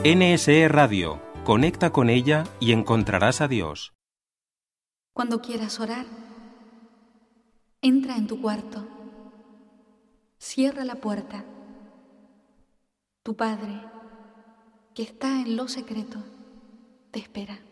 NSE Radio. Conecta con ella y encontrarás a Dios. Cuando quieras orar, entra en tu cuarto. Cierra la puerta. Tu Padre, que está en lo secreto, te espera.